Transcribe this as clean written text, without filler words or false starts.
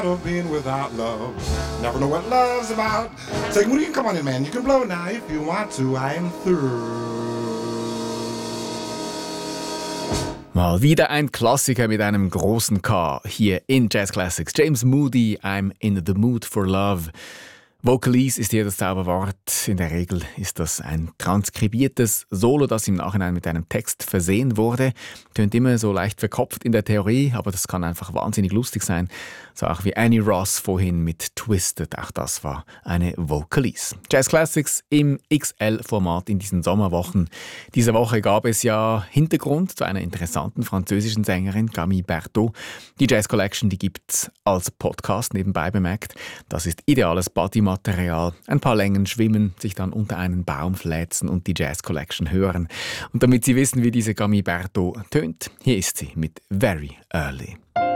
of being without love. Never know what love's about. Say, Moody, come on in, man. You can blow now if you want to. I'm through. Mal wieder ein Klassiker mit einem großen K hier in Jazz Classics. James Moody, I'm in the mood for love. Vocalese ist hier das Zauberwort. In der Regel ist das ein transkribiertes Solo, das im Nachhinein mit einem Text versehen wurde. Tönt immer so leicht verkopft in der Theorie, aber das kann einfach wahnsinnig lustig sein. So auch wie Annie Ross vorhin mit Twisted. Auch das war eine Vocalese. Jazz Classics im XL-Format in diesen Sommerwochen. Diese Woche gab es ja Hintergrund zu einer interessanten französischen Sängerin, Camille Berthaud. Die Jazz Collection, die gibt's als Podcast nebenbei bemerkt. Das ist ideales Partymaterial. Ein paar Längen schwimmen, sich dann unter einen Baum fläzen und die Jazz Collection hören. Und damit Sie wissen, wie diese Camille Berthaud tönt, hier ist sie mit Very Early.